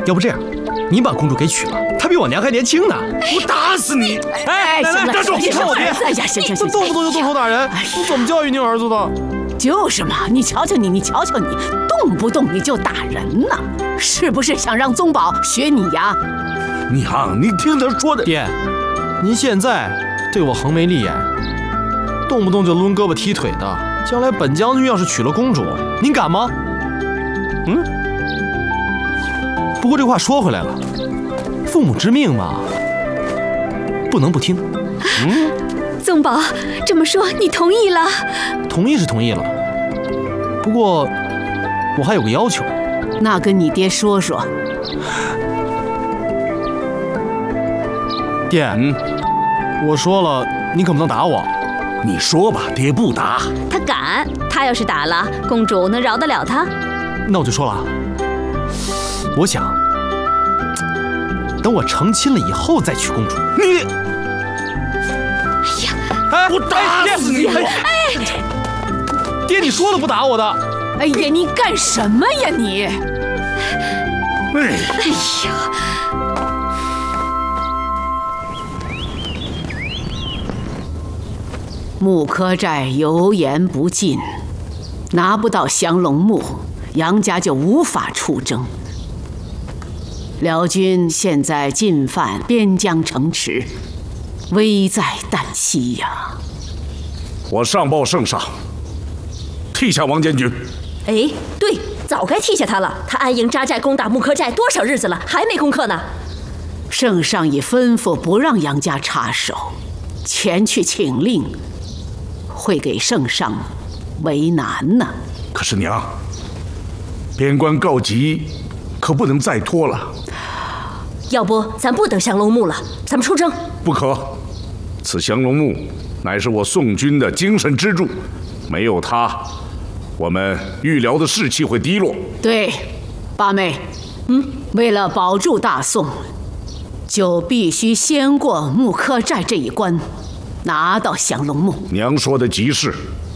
要不这样，你把公主给娶了，她比我娘还年轻呢。 我打死你！ 哎，行了， 站住！ 你看我爹！ 哎呀，行， 这动不动就动手打人，我怎么教育您儿子的？ 就是嘛，你瞧瞧你，动不动你就打人呢，是不是想让宗保学你呀？ 娘，你听他说的。 爹，您现在对我横眉立眼，动不动就抡胳膊踢腿的，将来本将军要是娶了公主，您敢吗？不过这话说回来了，父母之命嘛，不能不听。 宗保这么说，你同意了？ 同意是同意了，不过我还有个要求。 那跟你爹说说。 爹，我说了，你可不能打我。 你说吧，爹不打。 他敢，他要是打了，公主能饶得了他？ 那我就说了，我想等我成亲了以后再娶公主。 你， 哎， 我打死你！ 爹，你说了不打我的。 哎呀，你干什么呀你？ 哎呀！ 木柯寨油盐不进，拿不到降龙木，杨家就无法出征。辽军现在进犯边疆城池，危在旦夕呀！ 我上报圣上，替下王监军。 哎，对，早该替下他了。他安营扎寨攻打木柯寨多少日子了，还没攻克呢。 圣上已吩咐不让杨家插手，前去请令，会给圣上为难呢。 可是娘，边关告急，可不能再拖了。 要不咱不等降龙木了，咱们出征。 不可，此降龙木乃是我宋军的精神支柱，没有它，我们豫辽的士气会低落。 对，八妹，为了保住大宋，就必须先过木柯寨这一关，拿到降龙木。 娘说的极是，